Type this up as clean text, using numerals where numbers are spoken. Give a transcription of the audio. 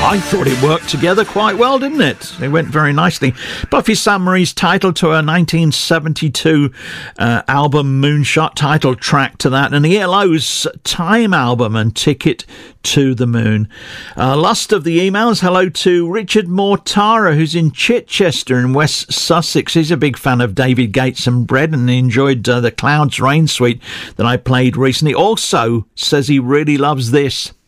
I thought it worked together quite well, didn't it? It went very nicely. Buffy Sainte-Marie's title to her 1972 album Moonshot, title track to that, and ELO's Time album and Ticket to the Moon. Last of the emails, hello to Richard Mortara, who's in Chichester in West Sussex. He's a big fan of David Gates and Bread, and he enjoyed the Clouds Rain suite that I played recently. Also says he really loves this.